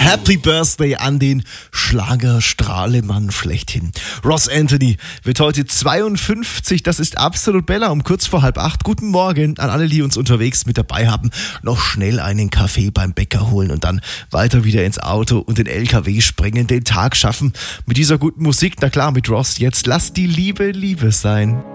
Happy Birthday an den Schlagerstrahlemann schlechthin. Ross Anthony wird heute 52, das ist absolut Bella, um kurz vor 7:30. Guten Morgen an alle, die uns unterwegs mit dabei haben. Noch schnell einen Kaffee beim Bäcker holen und dann weiter wieder ins Auto und den LKW springen, den Tag schaffen mit dieser guten Musik. Na klar, mit Ross jetzt. Lass die Liebe Liebe sein.